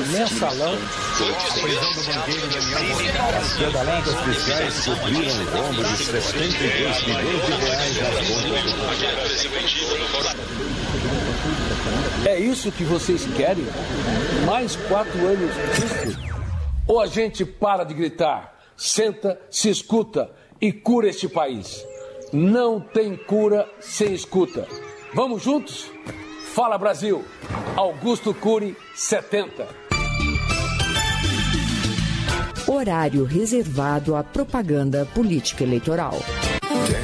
mensalão. A prisão do banqueiro Daniel Monteiro. As pedaladas fiscais cobriram o rombo de 72 bilhões de reais nas contas. É isso que vocês querem? Mais 4 anos disso? Ou a gente para de gritar, senta, se escuta e cura este país? Não tem cura sem escuta. Vamos juntos? Fala Brasil! Augusto Cury, 70. Horário reservado à propaganda política eleitoral.